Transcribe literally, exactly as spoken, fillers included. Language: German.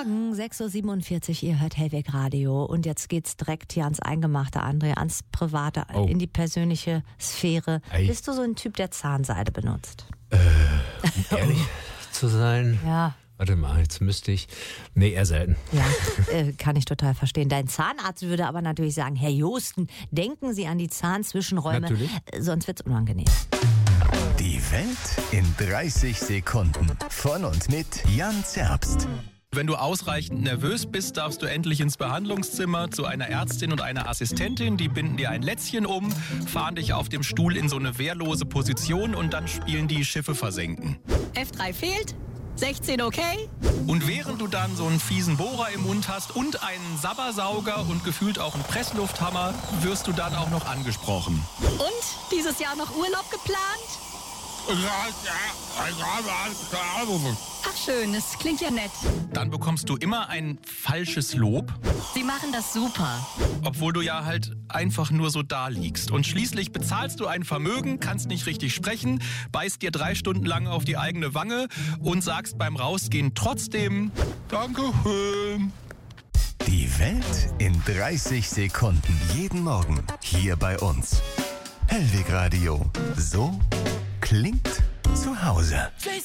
Morgen, sechs Uhr siebenundvierzig, ihr hört Hellweg Radio und jetzt geht's direkt hier ans Eingemachte, André, ans Private, oh. in die persönliche Sphäre. Ei. Bist du so ein Typ, der Zahnseide benutzt? Äh, um ehrlich zu sein? Ja. Warte mal, jetzt müsste ich... Nee, eher selten. Ja, äh, kann ich total verstehen. Dein Zahnarzt würde aber natürlich sagen, Herr Josten, denken Sie an die Zahnzwischenräume, natürlich. Sonst wird's unangenehm. Die Welt in dreißig Sekunden. Von und mit Jan Zerbst. Wenn du ausreichend nervös bist, darfst du endlich ins Behandlungszimmer zu einer Ärztin und einer Assistentin. Die binden dir ein Lätzchen um, fahren dich auf dem Stuhl in so eine wehrlose Position und dann spielen die Schiffe versenken. F drei fehlt, sechzehn okay. Und während du dann so einen fiesen Bohrer im Mund hast und einen Sabbersauger und gefühlt auch einen Presslufthammer, wirst du dann auch noch angesprochen. Und dieses Jahr noch Urlaub geplant? Ach schön, das klingt ja nett. Dann bekommst du immer ein falsches Lob. Sie machen das super. Obwohl du ja halt einfach nur so da liegst. Und schließlich bezahlst du ein Vermögen, kannst nicht richtig sprechen, beißt dir drei Stunden lang auf die eigene Wange und sagst beim Rausgehen trotzdem Dankeschön. Die Welt in dreißig Sekunden. Jeden Morgen hier bei uns. Hellweg Radio. So klingt zu Hause.